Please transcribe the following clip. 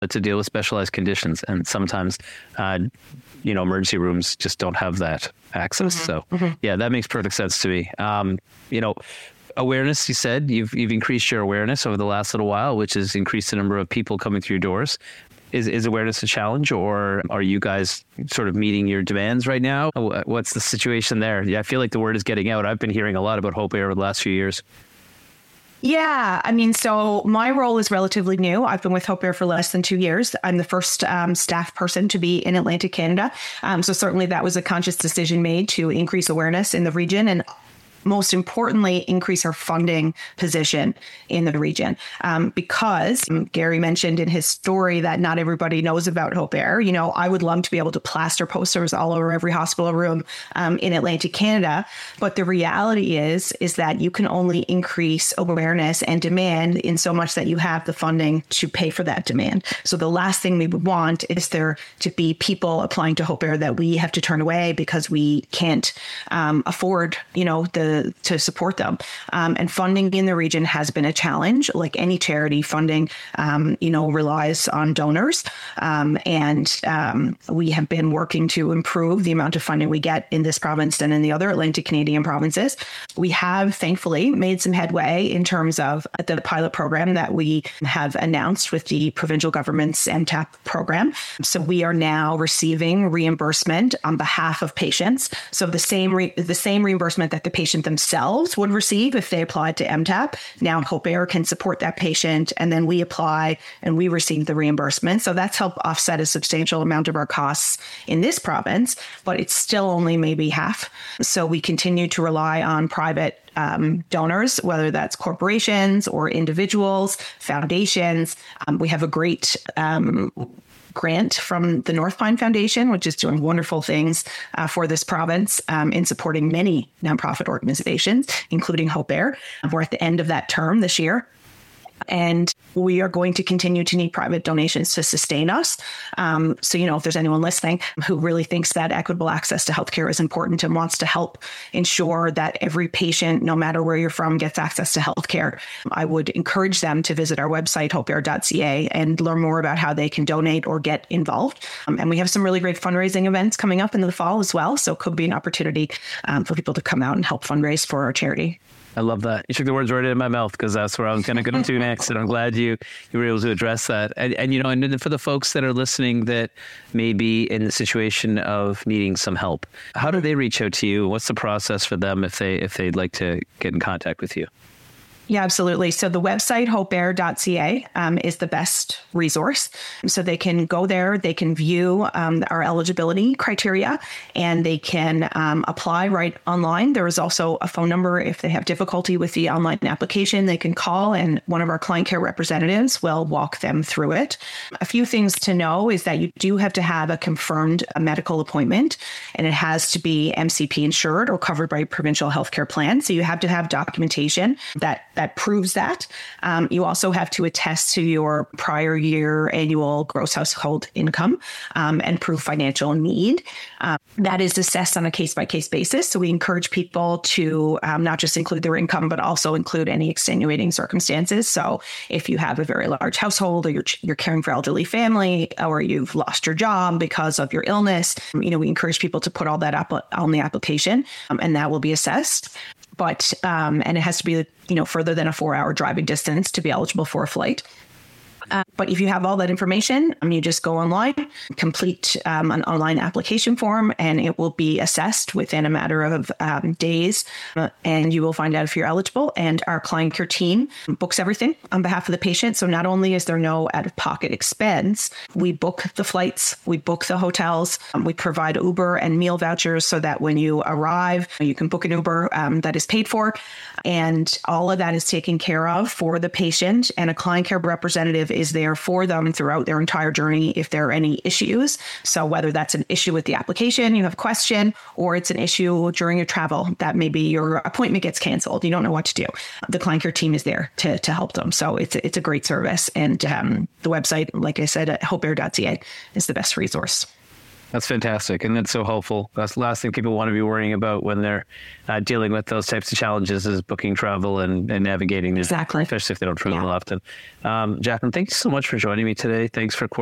to deal with specialized conditions. And sometimes, emergency rooms just don't have that access. So yeah, that makes perfect sense to me. Awareness, you said you've increased your awareness over the last little while, which has increased the number of people coming through your doors. Is awareness a challenge, or are you guys sort of meeting your demands right now? What's the situation there? Yeah, I feel like the word is getting out. I've been hearing a lot about Hope Air over the last few years. Yeah, so my role is relatively new. I've been with Hope Air for less than 2 years. I'm the first staff person to be in Atlantic Canada. So certainly that was a conscious decision made to increase awareness in the region, and most importantly, increase our funding position in the region. Because Gary mentioned in his story that not everybody knows about Hope Air. I would love to be able to plaster posters all over every hospital room in Atlantic Canada. But the reality is that you can only increase awareness and demand in so much that you have the funding to pay for that demand. So the last thing we would want is there to be people applying to Hope Air that we have to turn away because we can't afford, to support them. And funding in the region has been a challenge. Like any charity, funding, relies on donors. And we have been working to improve the amount of funding we get in this province and in the other Atlantic Canadian provinces. We have thankfully made some headway in terms of the pilot program that we have announced with the provincial government's MTAP program. So we are now receiving reimbursement on behalf of patients. So the same reimbursement that the patient themselves would receive if they applied to MTAP. Now Hope Air can support that patient, and then we apply and we receive the reimbursement. So that's helped offset a substantial amount of our costs in this province, but it's still only maybe half. So we continue to rely on private donors, whether that's corporations or individuals, foundations. We have a great grant from the North Pine Foundation, which is doing wonderful things for this province in supporting many nonprofit organizations, including Hope Air. We're at the end of that term this year. And we are going to continue to need private donations to sustain us. So, if there's anyone listening who really thinks that equitable access to healthcare is important and wants to help ensure that every patient, no matter where you're from, gets access to healthcare, I would encourage them to visit our website, hopeair.ca, and learn more about how they can donate or get involved. And we have some really great fundraising events coming up in the fall as well. So it could be an opportunity for people to come out and help fundraise for our charity. I love that. You took the words right out of my mouth, because that's where I was going to go to next. And I'm glad you were able to address that. And for the folks that are listening that may be in the situation of needing some help, how do they reach out to you? What's the process for them if they'd like to get in contact with you? Yeah, absolutely. So the website, hopeair.ca, is the best resource. So they can go there, they can view our eligibility criteria, and they can apply right online. There is also a phone number if they have difficulty with the online application. They can call, and one of our client care representatives will walk them through it. A few things to know is that you do have to have a confirmed medical appointment, and it has to be MCP insured or covered by a provincial healthcare plan. So you have to have documentation that proves that. You also have to attest to your prior year annual gross household income and prove financial need. That is assessed on a case-by-case basis. So we encourage people to not just include their income, but also include any extenuating circumstances. So if you have a very large household, or you're caring for elderly family, or you've lost your job because of your illness, we encourage people to put all that up on the application, and that will be assessed. But, and it has to be, further than a 4-hour driving distance to be eligible for a flight. But if you have all that information, you just go online, complete an online application form, and it will be assessed within a matter of days, and you will find out if you're eligible. And our client care team books everything on behalf of the patient. So not only is there no out-of-pocket expense, we book the flights, we book the hotels, we provide Uber and meal vouchers so that when you arrive, you can book an Uber that is paid for. And all of that is taken care of for the patient, and a client care representative is there for them throughout their entire journey if there are any issues. So whether that's an issue with the application, you have a question, or it's an issue during your travel that maybe your appointment gets canceled, you don't know what to do, the client care team is there to help them. So it's a great service. And the website, like I said, at hopeair.ca is the best resource. That's fantastic. And that's so helpful. That's the last thing people want to be worrying about when they're dealing with those types of challenges is booking travel and navigating. Exactly. Especially if they don't travel often. Jacqueline, thank you so much for joining me today. Thanks for